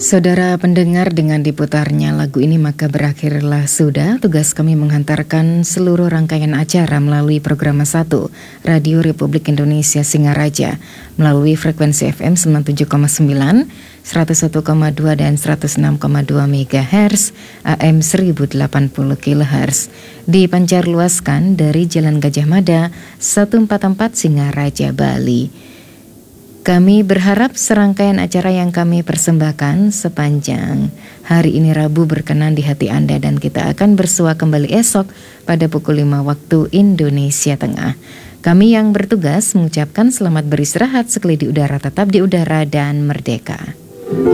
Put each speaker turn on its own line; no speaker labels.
Saudara pendengar, dengan diputarnya lagu ini maka berakhirlah sudah tugas kami menghantarkan seluruh rangkaian acara melalui program 1 Radio Republik Indonesia Singaraja melalui frekuensi FM 97,9, 101,2 dan 106,2 MHz, AM 1080 kHz. Dipancarluaskan dari Jalan Gajah Mada 144 Singaraja, Bali. Kami berharap serangkaian acara yang kami persembahkan sepanjang hari ini Rabu berkenan di hati Anda, dan kita akan bersua kembali esok pada pukul 5 waktu Indonesia Tengah. Kami yang bertugas mengucapkan selamat beristirahat, sekali di udara tetap di udara dan merdeka.